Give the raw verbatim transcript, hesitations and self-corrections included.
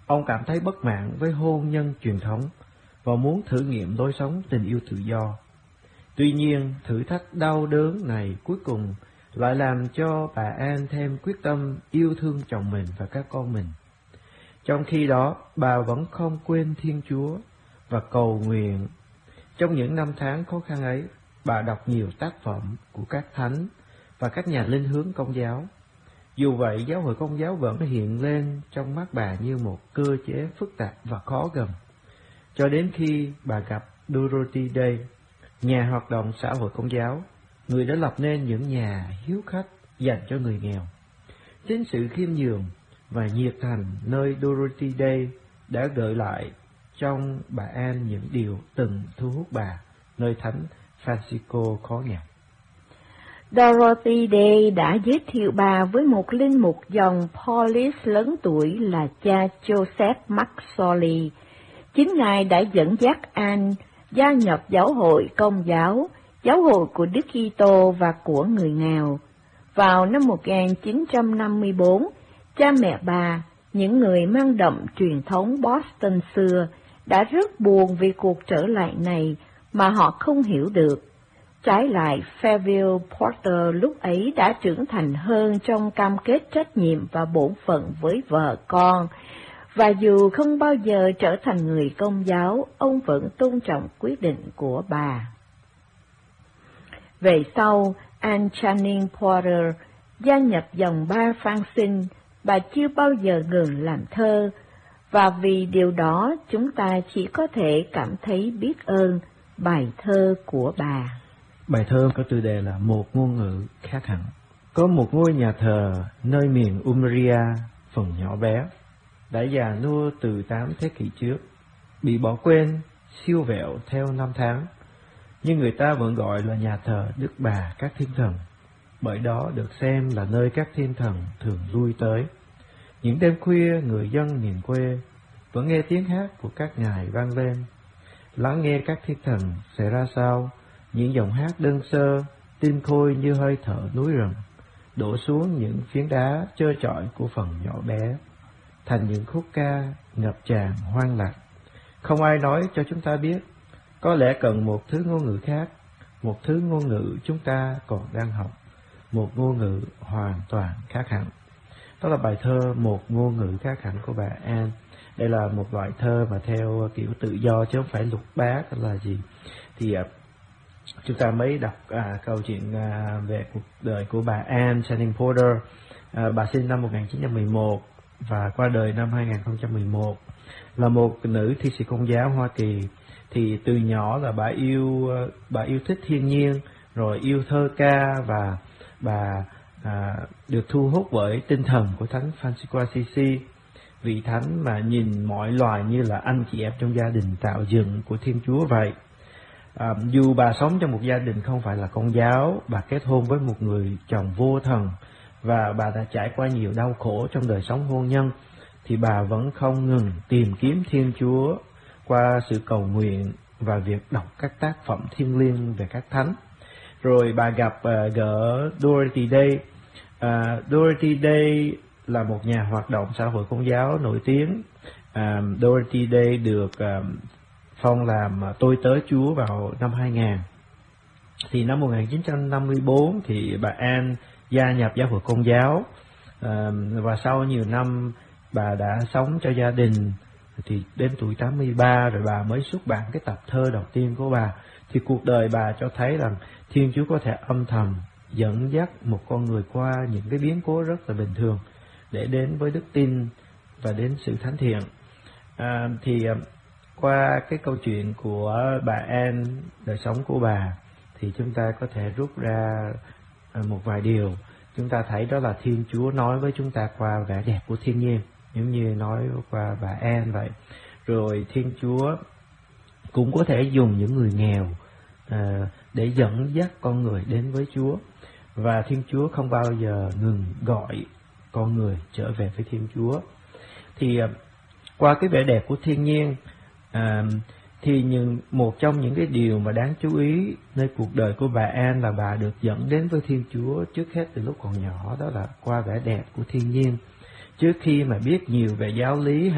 Ông cảm thấy bất mãn với hôn nhân truyền thống và muốn thử nghiệm lối sống tình yêu tự do. Tuy nhiên, thử thách đau đớn này cuối cùng lại làm cho bà Anne thêm quyết tâm yêu thương chồng mình và các con mình. Trong khi đó, bà vẫn không quên Thiên Chúa và cầu nguyện. Trong những năm tháng khó khăn ấy, bà đọc nhiều tác phẩm của các thánh và các nhà linh hướng Công giáo. Dù vậy, giáo hội Công giáo vẫn hiện lên trong mắt bà như một cơ chế phức tạp và khó gần. Cho đến khi bà gặp Dorothy Day, nhà hoạt động xã hội Công giáo, người đã lập nên những nhà hiếu khách dành cho người nghèo. Chính sự khiêm nhường và nhiệt thành nơi Dorothy Day đã gợi lại trong bà Anne những điều từng thu hút bà nơi thánh Francisco khó nghèo. Dorothy Day đã giới thiệu bà với một linh mục dòng Polish lớn tuổi là cha Joseph Maxoli. Chính ngài đã dẫn dắt Anne gia nhập giáo hội Công giáo, giáo hội của Đức Kitô và của người nghèo. Vào năm một nghìn chín trăm năm mươi bốn, cha mẹ bà, những người mang đậm truyền thống Boston xưa, đã rất buồn vì cuộc trở lại này mà họ không hiểu được. Trái lại, Fairview Porter lúc ấy đã trưởng thành hơn trong cam kết trách nhiệm và bổn phận với vợ con, và dù không bao giờ trở thành người Công giáo, ông vẫn tôn trọng quyết định của bà. Về sau, Anne Channing Porter gia nhập dòng ba Phan Sinh, bà chưa bao giờ ngừng làm thơ, và vì điều đó chúng ta chỉ có thể cảm thấy biết ơn bài thơ của bà. Bài thơ có tiêu đề là Một ngôn ngữ khác hẳn. Có một ngôi nhà thờ nơi miền Umbria, phần nhỏ bé, đã già nua từ tám thế kỷ trước, bị bỏ quên, siêu vẹo theo năm tháng, nhưng người ta vẫn gọi là nhà thờ Đức Bà các Thiên Thần, bởi đó được xem là nơi các thiên thần thường lui tới. Những đêm khuya, người dân miền quê vẫn nghe tiếng hát của các ngài vang lên, lắng nghe các thiên thần sẽ ra sao, những giọng hát đơn sơ, tinh khôi như hơi thở núi rừng, đổ xuống những phiến đá trơ trọi của phần nhỏ bé, thành những khúc ca ngập tràn hoang lạc. Không ai nói cho chúng ta biết, có lẽ cần một thứ ngôn ngữ khác, một thứ ngôn ngữ chúng ta còn đang học, một ngôn ngữ hoàn toàn khác hẳn. Đó là bài thơ Một ngôn ngữ khác hẳn của bà Anne. Đây là một loại thơ mà theo kiểu tự do chứ không phải lục bát là gì. Thì uh, chúng ta mới đọc à, câu chuyện à, về cuộc đời của bà Anne Channing Porter. À, bà sinh năm một nghìn chín trăm mười một và qua đời năm hai nghìn không trăm mười một, là một nữ thi sĩ Công giáo Hoa Kỳ. Thì từ nhỏ là bà yêu bà yêu thích thiên nhiên, rồi yêu thơ ca, và bà à, được thu hút bởi tinh thần của thánh Francisco Assisi, vị thánh mà nhìn mọi loài như là anh chị em trong gia đình tạo dựng của Thiên Chúa vậy. À, dù bà sống trong một gia đình không phải là Công giáo, bà kết hôn với một người chồng vô thần và bà đã trải qua nhiều đau khổ trong đời sống hôn nhân, thì bà vẫn không ngừng tìm kiếm Thiên Chúa qua sự cầu nguyện và việc đọc các tác phẩm thiêng liêng về các thánh. Rồi bà gặp uh, gỡ Dorothy Day. Uh, Dorothy Day là một nhà hoạt động xã hội Công giáo nổi tiếng. Uh, Dorothy Day được uh, phong làm tôi tớ Chúa vào năm hai nghìn. Thì năm một nghìn chín trăm năm mươi bốn thì bà Anne gia nhập giáo hội Công giáo, à, và sau nhiều năm bà đã sống cho gia đình. Thì đến tuổi tám mươi ba rồi bà mới xuất bản cái tập thơ đầu tiên của bà. Thì cuộc đời bà cho thấy rằng Thiên Chúa có thể âm thầm dẫn dắt một con người qua những cái biến cố rất là bình thường để đến với đức tin và đến sự thánh thiện. À, thì qua cái câu chuyện của bà Anne, đời sống của bà, thì chúng ta có thể rút ra một vài điều. Chúng ta thấy đó là Thiên Chúa nói với chúng ta qua vẻ đẹp của thiên nhiên, giống như nói qua bà Anne vậy. Rồi Thiên Chúa cũng có thể dùng những người nghèo à, để dẫn dắt con người đến với Chúa. Và Thiên Chúa không bao giờ ngừng gọi con người trở về với Thiên Chúa. Thì à, qua cái vẻ đẹp của thiên nhiên, à, thì những, một trong những cái điều mà đáng chú ý nơi cuộc đời của bà Anne là bà được dẫn đến với Thiên Chúa trước hết từ lúc còn nhỏ, đó là qua vẻ đẹp của thiên nhiên. Trước khi mà biết nhiều về giáo lý